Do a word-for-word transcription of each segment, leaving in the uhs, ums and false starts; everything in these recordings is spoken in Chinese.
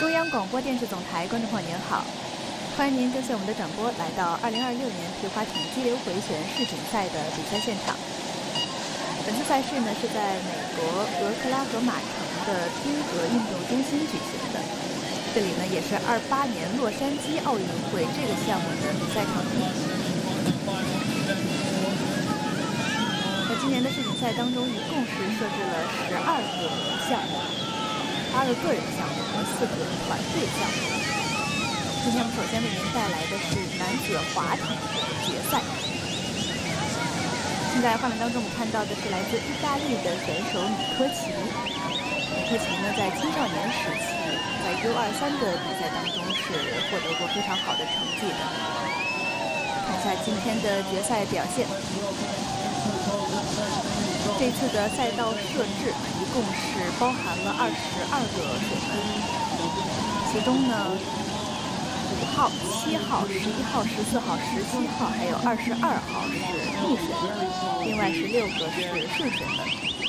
中央广播电视总台观众朋友您好，欢迎您跟随我们的转播来到二零二六年皮划艇激流回旋世锦赛的比赛现场。本次赛事呢是在美国俄克拉荷马城的宾格运动中心举行的，这里呢也是二八年洛杉矶奥运会这个项目的比赛场地。在今年的世锦赛当中，一共是设置了十二个项目，八个个人项目和四个团队项目。今天我们首先为您带来的是男子划艇的决赛。现在画面当中我们看到的是来自意大利的选手米科奇。米科奇呢，在青少年时期，在 U 二三的比赛当中是获得过非常好的成绩的。看一下今天的决赛表现。这次的赛道设置一共是包含了二十二个水门，其中呢，五号、七号、十一号、十四号、十七号，还有二十二号是逆水门，另外十六个是顺水门。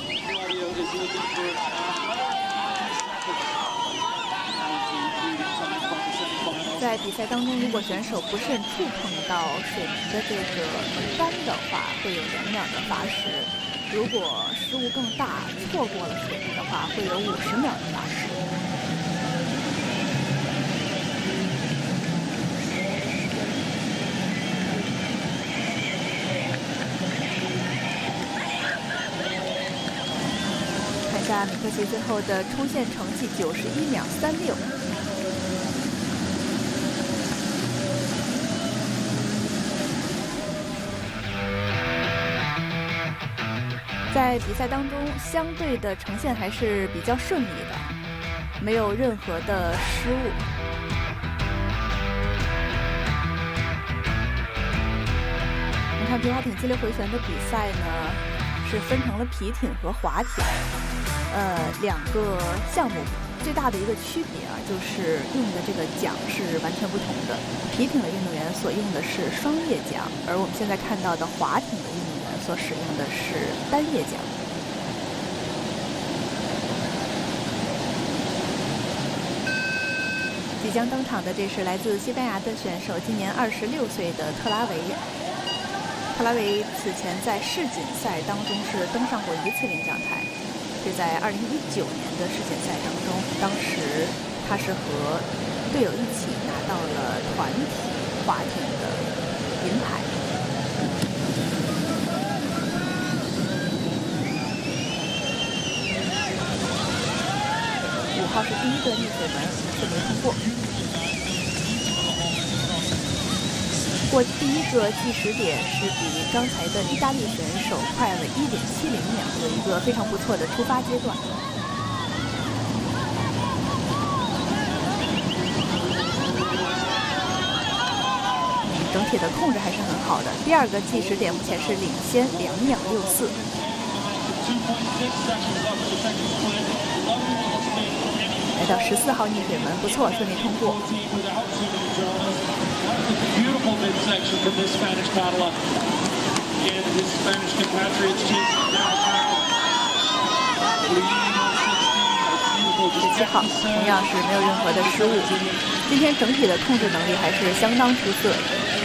在比赛当中，如果选手不慎触碰到水门的这个杆的话，会有两秒的罚时；如果失误更大，错过了水门的话，会有五十秒的罚时。看一下米科奇最后的冲线成绩九十一秒三六。在比赛当中，相对的呈现还是比较顺利的，没有任何的失误。你看皮划艇激流回旋的比赛呢，是分成了皮艇和划艇，呃，两个项目。最大的一个区别啊，就是用的这个桨是完全不同的。皮艇的运动员所用的是双叶桨，而我们现在看到的划艇的运动员所使用的是单叶桨。即将登场的这是来自西班牙的选手，今年二十六岁的特拉维。特拉维此前在世锦赛当中是登上过一次领奖台。是在二零一九年的世锦赛当中，当时他是和队友一起拿到了团体划艇的银牌。五号是第一个逆水门，顺利通过。过第一个计时点是比刚才的意大利选手快了 一点七零秒，有一个非常不错的出发阶段。整体的控制还是很好的。第二个计时点目前是领先两秒六四。来到十四号逆水门，不错，顺利通过。 Beautiful midsection from this Spanish paddler and his Spanish compatriots chasing down paddle. 十七号同样是没有任何的失误，今天整体的控制能力还是相当出色的。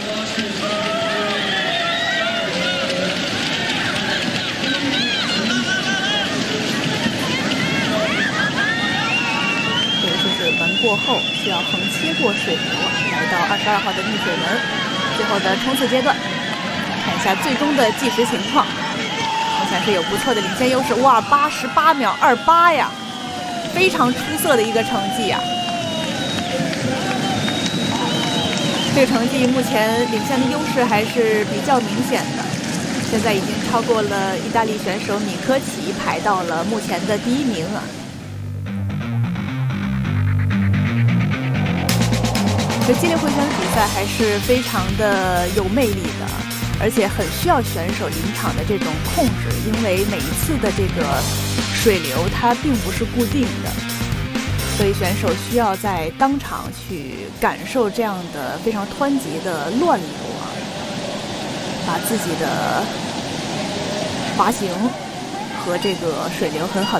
这个就是门过后需要横切过水流，来到二十二号的逆水门，最后的冲刺阶段，看一下最终的计时情况，目前是有不错的领先优势。哇，八十八秒二八呀，非常出色的一个成绩呀！这个成绩目前领先的优势还是比较明显的，现在已经超过了意大利选手米科奇，排到了目前的第一名啊。这激流回旋的比赛还是非常的有魅力的，而且很需要选手临场的这种控制，因为每一次的这个水流它并不是固定的，所以选手需要在当场去感受这样的非常湍急的乱流啊，把自己的滑行和这个水流很好的